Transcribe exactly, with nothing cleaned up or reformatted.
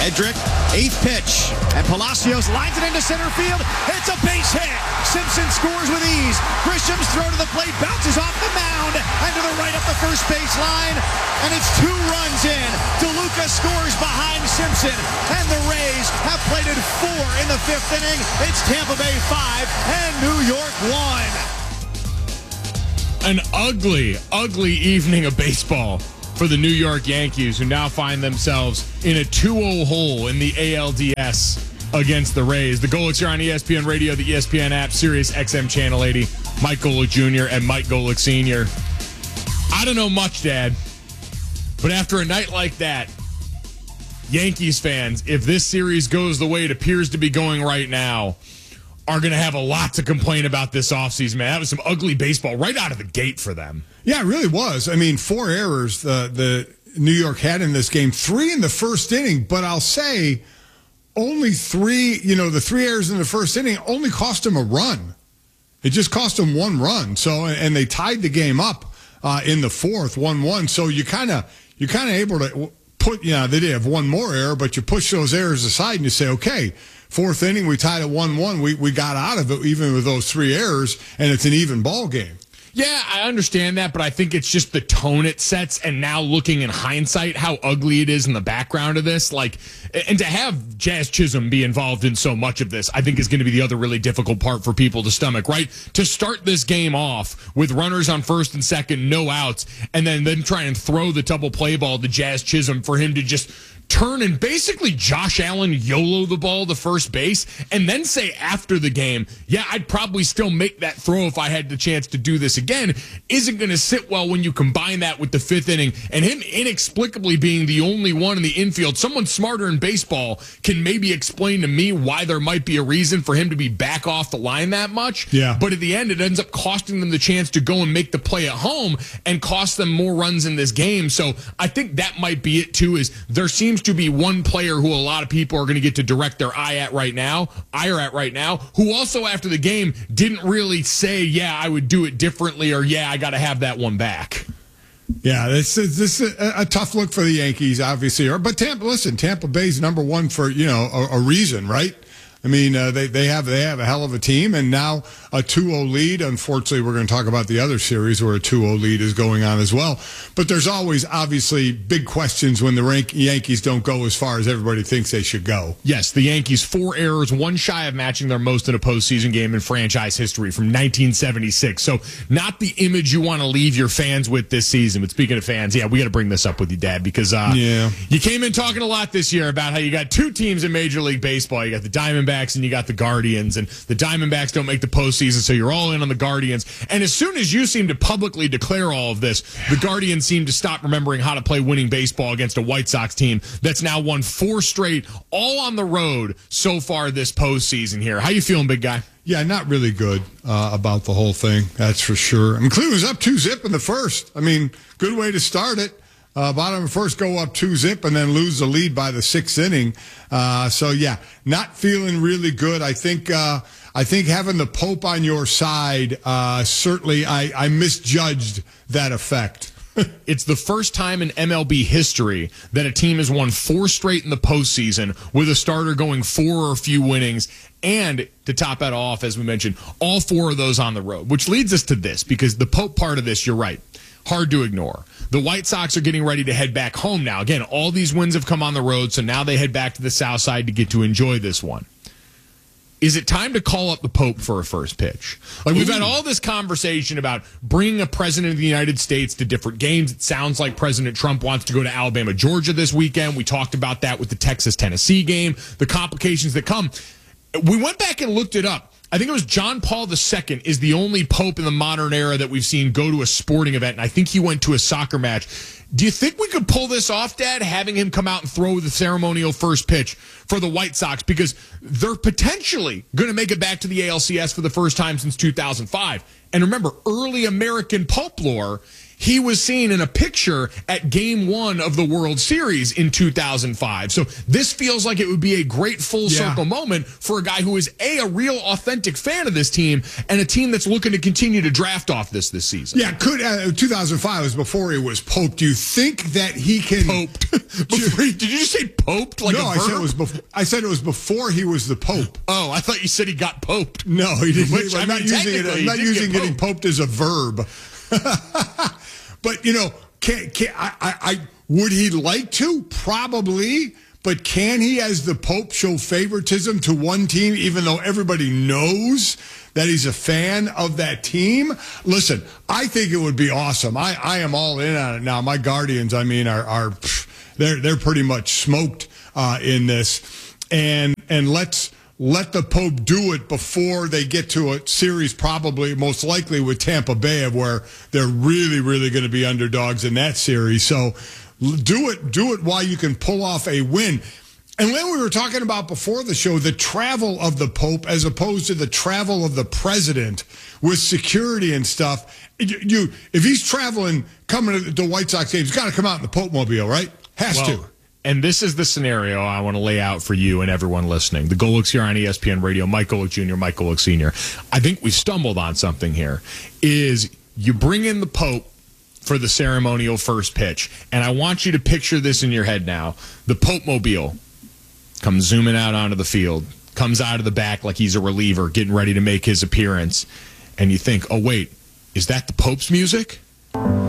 Hedrick, eighth pitch, and Palacios lines it into center field. It's a base hit. Simpson scores with ease. Grisham's throw to the plate bounces off the mound and to the right up the first baseline, and it's two runs in. DeLuca scores behind Simpson, and the Rays have plated four in the fifth inning. It's Tampa Bay five and New York one. An ugly, ugly evening of baseball for the New York Yankees, who now find themselves in a two oh hole in the A L D S against the Rays. The Golics are on E S P N Radio, the E S P N app, Sirius X M Channel eighty. Mike Golic Junior and Mike Golic Senior I don't know much, Dad, but after a night like that, Yankees fans, if this series goes the way it appears to be going right now, are going to have a lot to complain about this offseason, man. That was some ugly baseball right out of the gate for them. Yeah, it really was. I mean, four errors the, the New York had in this game, three in the first inning, but I'll say only three, you know, the three errors in the first inning only cost them a run. It just cost them one run. So, and they tied the game up uh, in the fourth, one one. So you kind of, you're kind of able to put, you know, they did have one more error, but you push those errors aside and you say, okay, fourth inning, we tied at one one. We we got out of it even with those three errors, and it's an even ball game. Yeah, I understand that, but I think it's just the tone it sets, and now looking in hindsight how ugly it is in the background of this. Like, and to have Jazz Chisholm be involved in so much of this, I think is going to be the other really difficult part for people to stomach, right? To start this game off with runners on first and second, no outs, and then, then try and throw the double play ball to Jazz Chisholm for him to just turn and basically Josh Allen YOLO the ball to first base, and then say after the game, yeah, I'd probably still make that throw if I had the chance to do this again, isn't going to sit well when you combine that with the fifth inning and him inexplicably being the only one in the infield. Someone smarter in baseball can maybe explain to me why there might be a reason for him to be back off the line that much. Yeah. But at the end, it ends up costing them the chance to go and make the play at home and cost them more runs in this game. So I think that might be it too, is there seems to be one player who a lot of people are going to get to direct their eye at right now, ire at right now, who also after the game didn't really say, yeah, I would do it differently, or yeah, I got to have that one back. Yeah, this is this is a, a tough look for the Yankees, obviously. But Tampa, listen, Tampa Bay's number one for, you know, a, a reason, right? I mean, uh, they they have they have a hell of a team, and now a two oh lead. Unfortunately, we're going to talk about the other series where a two oh lead is going on as well. But there's always, obviously, big questions when the rank Yankees don't go as far as everybody thinks they should go. Yes, the Yankees, four errors, one shy of matching their most in a postseason game in franchise history from nineteen seventy-six. So not the image you want to leave your fans with this season. But speaking of fans, yeah, we got to bring this up with you, Dad, because uh, yeah. you came in talking a lot this year about how you got two teams in Major League Baseball. You got the Diamondbacks and you got the Guardians, and the Diamondbacks don't make the postseason, so you're all in on the Guardians. And as soon as you seem to publicly declare all of this, the Guardians seem to stop remembering how to play winning baseball against a White Sox team that's now won four straight, all on the road so far this postseason here. How you feeling, big guy? Yeah, not really good uh, about the whole thing, that's for sure. I mean, Cleveland was up two zip in the first. I mean, good way to start it. Uh, bottom of first, go up two zip and then lose the lead by the sixth inning. Uh, so yeah, not feeling really good. I think, uh, I think having the Pope on your side, uh, certainly I, I misjudged that effect. It's the first time in M L B history that a team has won four straight in the postseason with a starter going four or a few innings. And to top that off, as we mentioned, all four of those on the road, which leads us to this, because the Pope part of this, you're right, hard to ignore. The White Sox are getting ready to head back home now. Again, all these wins have come on the road, so now they head back to the South Side to get to enjoy this one. Is it time to call up the Pope for a first pitch? Like, we've had all this conversation about bringing a president of the United States to different games. It sounds like President Trump wants to go to Alabama, Georgia this weekend. We talked about that with the Texas-Tennessee game, the complications that come. We went back and looked it up. I think it was John Paul the Second is the only Pope in the modern era that we've seen go to a sporting event, and I think he went to a soccer match. Do you think we could pull this off, Dad, having him come out and throw the ceremonial first pitch for the White Sox? Because they're potentially going to make it back to the A L C S for the first time since two thousand five. And remember, early American Pope lore, he was seen in a picture at game one of the World Series in two thousand five. So this feels like it would be a great full Yeah. circle moment for a guy who is a, a real authentic fan of this team and a team that's looking to continue to draft off this this season. Yeah, could uh, two thousand five was before he was poped. Do you think that he can Poped. Before, did you just say poped like no, a I verb? said it was before. I said it was before he was the Pope. Oh, I thought you said he got poped. No, he didn't. Which, I'm I not mean, using it. technically, I'm he not did using get getting poped as a verb. But you know, can, can I, I, I would he like to? Probably. But can he, as the Pope, show favoritism to one team, even though everybody knows that he's a fan of that team? Listen, I think it would be awesome. I, I am all in on it now. My Guardians, I mean, are are they're they're pretty much smoked uh, in this, and and let's. Let the Pope do it before they get to a series, probably most likely with Tampa Bay, of where they're really, really going to be underdogs in that series. So do it, do it while you can pull off a win. And then we were talking about before the show, the travel of the Pope as opposed to the travel of the president with security and stuff. You, you if he's traveling, coming to the White Sox games, he's got to come out in the Pope mobile, right? Has Well, to. And this is the scenario I want to lay out for you and everyone listening. The Golics here on E S P N Radio, Mike Golic Junior, Mike Golic Senior I think we stumbled on something here, is you bring in the Pope for the ceremonial first pitch. And I want you to picture this in your head now. The Pope mobile comes zooming out onto the field, comes out of the back like he's a reliever, getting ready to make his appearance. And you think, oh, wait, is that the Pope's music?